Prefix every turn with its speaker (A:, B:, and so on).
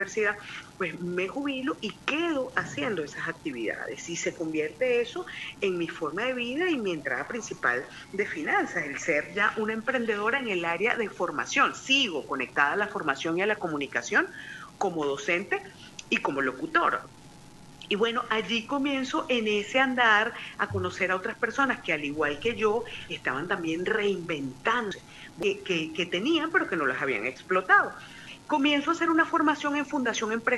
A: universidad, pues me jubilo y quedo haciendo esas actividades y se convierte eso en mi forma de vida y mi entrada principal de finanzas, el ser ya una emprendedora en el área de formación. Sigo conectada a la formación y a la comunicación como docente y como locutor. Y bueno, allí comienzo en ese andar a conocer a otras personas que al igual que yo estaban también reinventándose, que tenían pero que no las habían explotado. Comienzo a hacer una formación en Fundación Empresarial